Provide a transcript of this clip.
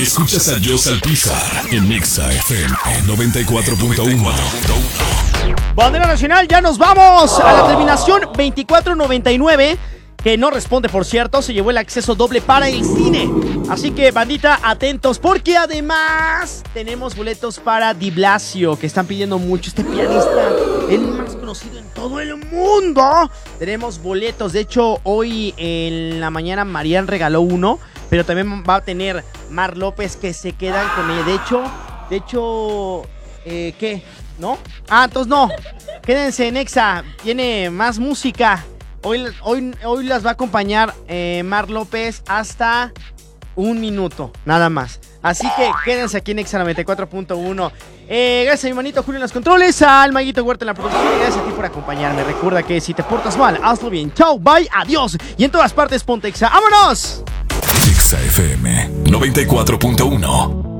Escuchas a Joss Alpizar en Nexa FM 94.1. Bandera nacional, ya nos vamos a la terminación 2499. Que no responde, por cierto, se llevó el acceso doble para el cine. Así que, bandita, atentos, porque además tenemos boletos para Di Blasio, que están pidiendo mucho. Este pianista, el más conocido en todo el mundo. Tenemos boletos. De hecho, hoy en la mañana Marian regaló uno, pero también va a tener Mar López, que se quedan con ella. De hecho, ¿qué? ¿No? Entonces no. Quédense en Nexa, tiene más música. Hoy las va a acompañar Mar López hasta 1 minuto, nada más. Así que quédense aquí en Nexa 94.1. Gracias a mi manito Julio en los controles, al Maguito Huerta en la producción. Y gracias a ti por acompañarme. Recuerda que si te portas mal, hazlo bien. Chao, bye, adiós. Y en todas partes ponte Nexa. ¡Vámonos! Nexa FM 94.1.